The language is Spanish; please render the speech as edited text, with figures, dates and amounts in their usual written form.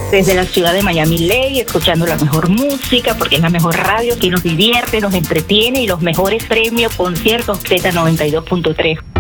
desde la ciudad de Miami-Dade, escuchando la mejor música, porque es la mejor radio que nos divierte, nos entretiene y los mejores premios, conciertos, Z92.3.